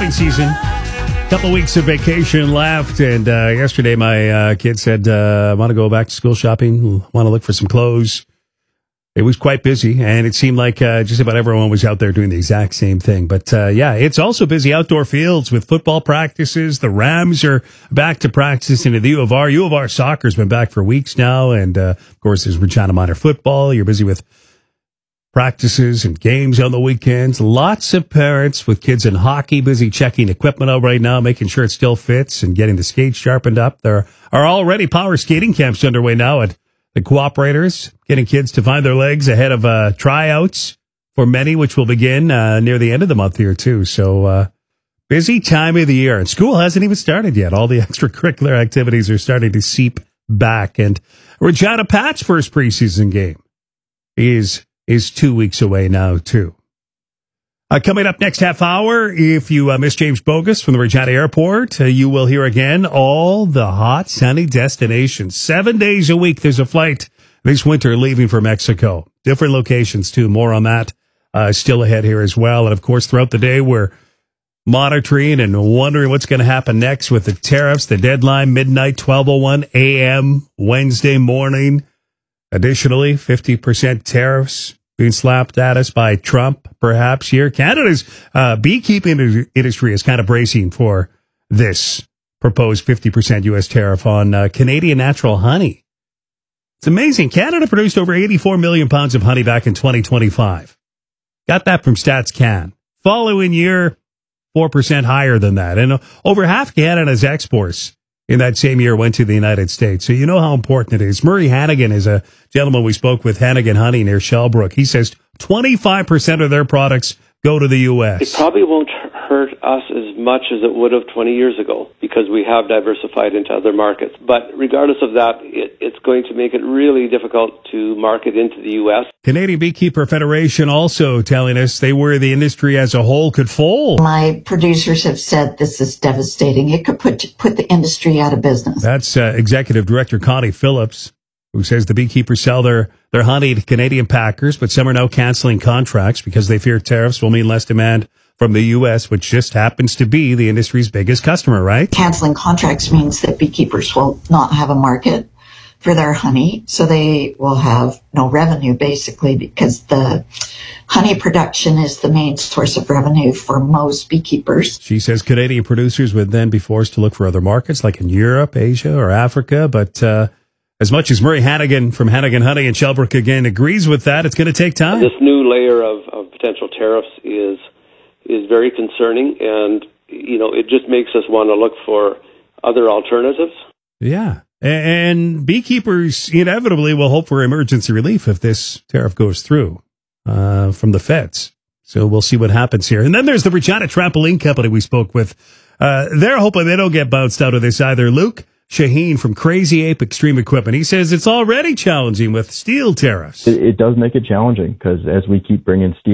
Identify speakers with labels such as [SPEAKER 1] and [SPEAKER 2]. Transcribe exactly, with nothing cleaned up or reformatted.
[SPEAKER 1] shopping season. Couple weeks of vacation left, and uh, yesterday my uh, kid said, uh, I want to go back to school shopping, want to look for some clothes. It was quite busy, and it seemed like uh, just about everyone was out there doing the exact same thing. But uh, yeah, it's also busy outdoor fields with football practices. The Rams are back to practice into the U of R. U of R soccer's been back for weeks now, and uh, of course there's Regina Minor football. You're busy with practices and games on the weekends. Lots of parents with kids in hockey busy checking equipment out right now, making sure it still fits and getting the skates sharpened up. There are already power skating camps underway now at the Cooperators, getting kids to find their legs ahead of uh, tryouts for many, which will begin uh, near the end of the month here too. So uh, busy time of the year, and school hasn't even started yet. All the extracurricular activities are starting to seep back, and Regina Pat's first preseason game is is two weeks away now, too. Uh, coming up next half hour, if you uh, miss James Bogus from the Regina Airport, uh, you will hear again all the hot, sunny destinations. Seven days a week, there's a flight this winter leaving for Mexico. Different locations, too. More on that uh, still ahead here as well. And, of course, throughout the day, we're monitoring and wondering what's going to happen next with the tariffs. The deadline, midnight, twelve oh one a.m., Wednesday morning. Additionally, fifty percent tariffs being slapped at us by Trump, perhaps here. Canada's uh, beekeeping industry is kind of bracing for this proposed fifty percent U S tariff on uh, Canadian natural honey. It's amazing. Canada produced over eighty-four million pounds of honey back in twenty twenty-five. Got that from StatsCan. Following year, four percent higher than that. And over half Canada's exports in that same year went to the United States. So you know how important it is. Murray Hannigan is a gentleman we spoke with, Hannigan Honey near Shellbrook. He says twenty-five percent of their products go to the U S.
[SPEAKER 2] It probably won't hurt us as much as it would have twenty years ago because we have diversified into other markets. But regardless of that, it, it's going to make it really difficult to market into the U S.
[SPEAKER 1] Canadian Beekeeper Federation also telling us they worry the industry as a whole could fold.
[SPEAKER 3] My producers have said this is devastating. It could put put the industry out of business.
[SPEAKER 1] That's uh, Executive Director Connie Phillips, who says the beekeepers sell their, their honey to Canadian packers, but some are now canceling contracts because they fear tariffs will mean less demand from the U S, which just happens to be the industry's biggest customer, right?
[SPEAKER 3] Canceling contracts means that beekeepers will not have a market for their honey, so they will have no revenue, basically, because the honey production is the main source of revenue for most beekeepers.
[SPEAKER 1] She says Canadian producers would then be forced to look for other markets, like in Europe, Asia, or Africa, but uh, as much as Murray Hannigan from Hannigan Honey in Shellbrook again agrees with that, it's going to take time.
[SPEAKER 2] This new layer of, of potential tariffs is is very concerning, and you know it just makes us want to look for other alternatives.
[SPEAKER 1] Yeah, and beekeepers inevitably will hope for emergency relief if this tariff goes through uh, from the feds. So we'll see what happens here. And then there's the Regina Trampoline Company we spoke with. Uh, they're hoping they don't get bounced out of this either. Luke Shaheen from Crazy Ape Extreme Equipment. He says it's already challenging with steel tariffs.
[SPEAKER 4] It, it does make it challenging because as we keep bringing steel